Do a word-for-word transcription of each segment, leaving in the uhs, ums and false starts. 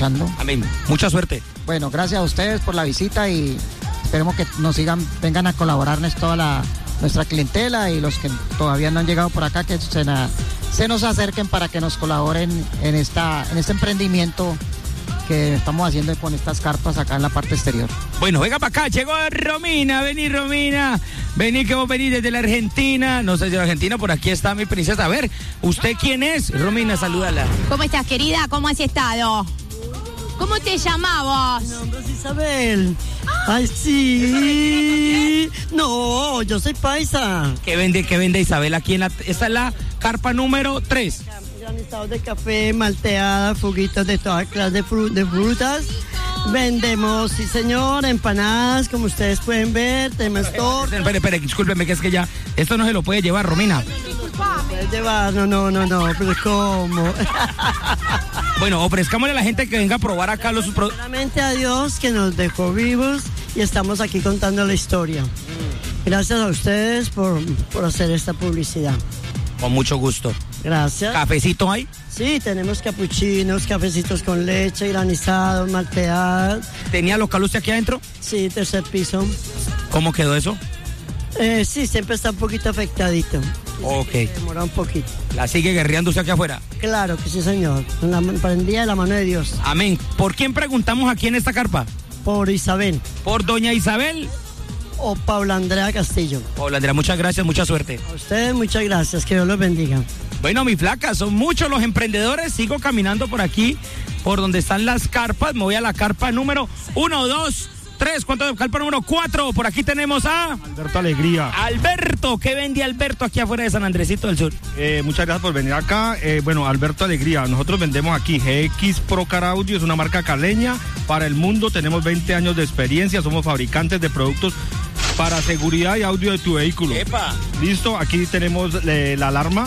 escuchando. Amén. Mucha suerte. Bueno, gracias a ustedes por la visita y esperemos que nos sigan, vengan a colaborarnos toda la, nuestra clientela y los que todavía no han llegado por acá, que se, na, se nos acerquen para que nos colaboren en, esta, en este emprendimiento que estamos haciendo con estas carpas acá en la parte exterior. Bueno, venga para acá, llegó Romina, vení Romina, vení que vos venís desde la Argentina, no sé si de la Argentina, por aquí está mi princesa. A ver, ¿usted quién es? Romina, salúdala. ¿Cómo estás, querida? ¿Cómo has estado? ¿Cómo te llamabas? Mi nombre es Isabel. Ay, sí. No, yo soy paisa. ¿Qué vende, qué vende Isabel aquí en la... Esta es la carpa número tres. Granizados de café, malteada, fuguitos de toda clase de, fru de frutas. Vendemos, sí señor, empanadas, como ustedes pueden ver, tenemos torta. Espere, espere, discúlpeme, que es que ya, esto no se lo puede llevar, Romina. Puedes llevar, no, no, no, no, pero ¿cómo? Bueno, ofrezcámosle a la gente que venga a probar acá los productos. Primeramente a Dios que nos dejó vivos y estamos aquí contando la historia. Gracias a ustedes por, por hacer esta publicidad. Con mucho gusto. Gracias. ¿Cafecito hay? Sí, tenemos capuchinos, cafecitos con leche, granizados, malteadas. ¿Tenía local usted aquí adentro? Sí, tercer piso. ¿Cómo quedó eso? Eh, sí, siempre está un poquito afectadito. Ok. Se demora un poquito. ¿La sigue guerreando usted aquí afuera? Claro que sí, señor. La prendida de la mano de Dios. Amén. ¿Por quién preguntamos aquí en esta carpa? Por Isabel. ¿Por doña Isabel? O Paula Andrea Castillo. Paula Andrea, muchas gracias, mucha suerte. A ustedes muchas gracias, que Dios los bendiga. Bueno, mi flaca, son muchos los emprendedores. Sigo caminando por aquí, por donde están las carpas. Me voy a la carpa número uno, dos, tres. ¿Cuánto? Carpa número cuatro. Por aquí tenemos a... Alberto Alegría. Alberto. ¿Qué vendía Alberto aquí afuera de San Andresito del Sur? Eh, muchas gracias por venir acá. Eh, bueno, Alberto Alegría. Nosotros vendemos aquí G X Pro Car Audio. Es una marca caleña para el mundo. Tenemos veinte años de experiencia. Somos fabricantes de productos para seguridad y audio de tu vehículo. ¡Epa! Listo, aquí tenemos eh, la alarma.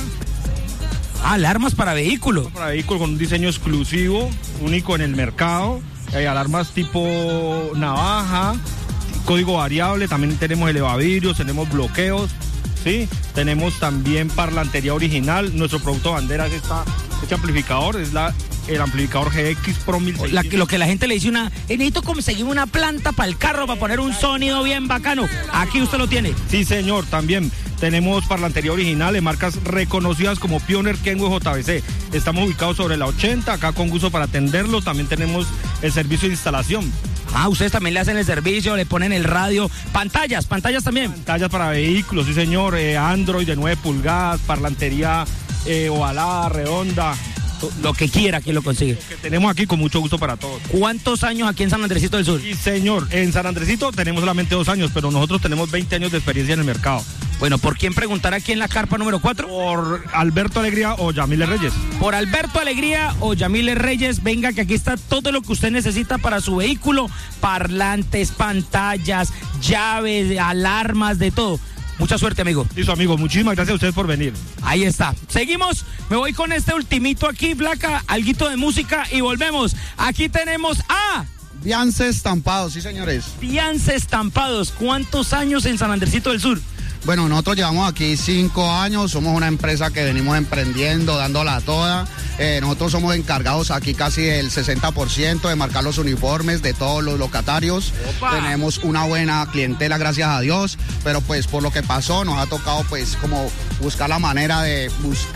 Ah, alarmas para vehículo. Para vehículo con un diseño exclusivo, único en el mercado. Hay alarmas tipo navaja, código variable. También tenemos elevavidrios, tenemos bloqueos, ¿sí? Tenemos también parlantería original. Nuestro producto bandera es esta, este amplificador, es la... el amplificador G X Pro mil seiscientos. La, lo que la gente le dice una, eh, necesito conseguir una planta para el carro, para poner un sonido bien bacano. Aquí usted lo tiene. Sí, señor, también tenemos parlantería original de marcas reconocidas como Pioneer, Kenwood, J V C. Estamos ubicados sobre la ochenta, acá con gusto para atenderlo. También tenemos el servicio de instalación. Ah, ustedes también le hacen el servicio, le ponen el radio, pantallas, pantallas también. Pantallas para vehículos, sí, señor, eh, Android de nueve pulgadas, parlantería eh, ovalada, redonda. Lo que quiera, que lo consigue. Lo que tenemos aquí con mucho gusto para todos. ¿Cuántos años aquí en San Andresito del Sur? Sí, señor. En San Andresito tenemos solamente dos años, pero nosotros tenemos veinte años de experiencia en el mercado. Bueno, ¿por quién preguntar aquí en la carpa número cuatro? Por Alberto Alegría o Yamile Reyes. Por Alberto Alegría o Yamile Reyes, venga que aquí está todo lo que usted necesita para su vehículo. Parlantes, pantallas, llaves, alarmas, de todo. Mucha suerte, amigo. Listo, amigo. Muchísimas gracias a ustedes por venir. Ahí está. Seguimos. Me voy con este ultimito aquí, Flaca. Alguito de música y volvemos. Aquí tenemos a... Biance Estampados, sí, señores. Biance Estampados. ¿Cuántos años en San Andresito del Sur? Bueno, nosotros llevamos aquí cinco años, somos una empresa que venimos emprendiendo, dándola toda. Eh, nosotros somos encargados aquí casi del sesenta por ciento de marcar los uniformes de todos los locatarios. Opa. Tenemos una buena clientela, gracias a Dios, pero pues por lo que pasó nos ha tocado pues como buscar la manera de,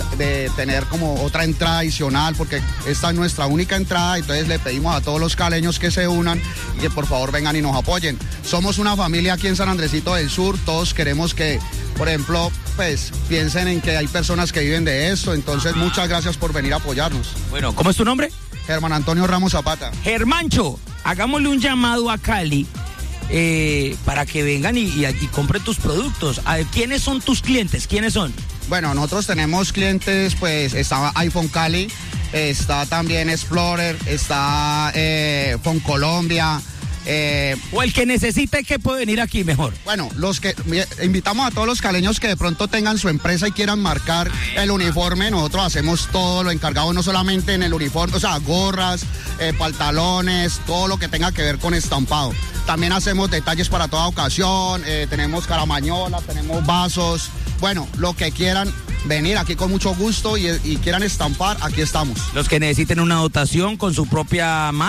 de tener como otra entrada adicional, porque esta es nuestra única entrada, entonces le pedimos a todos los caleños que se unan y que por favor vengan y nos apoyen. Somos una familia aquí en San Andresito del Sur, todos queremos que, por ejemplo, pues piensen en que hay personas que viven de esto, entonces muchas gracias por venir a apoyarnos. Bueno, ¿cómo es tu nombre? Germán Antonio Ramos Zapata. Germancho, hagámosle un llamado a Cali eh, para que vengan y, y, y compren tus productos. A ver, ¿quiénes son tus clientes? ¿Quiénes son? Bueno, nosotros tenemos clientes, pues está iPhone Cali, está también Explorer, está eh, Phone Colombia. Eh, o el que necesite que puede venir aquí mejor. Bueno, los que invitamos a todos los caleños que de pronto tengan su empresa y quieran marcar el uniforme. Nosotros hacemos todo lo encargado, no solamente en el uniforme, o sea, gorras, eh, pantalones, todo lo que tenga que ver con estampado. También hacemos detalles para toda ocasión, eh, tenemos caramañolas, tenemos vasos. Bueno, lo que quieran venir aquí con mucho gusto y, y quieran estampar, aquí estamos. Los que necesiten una dotación con su propia marca.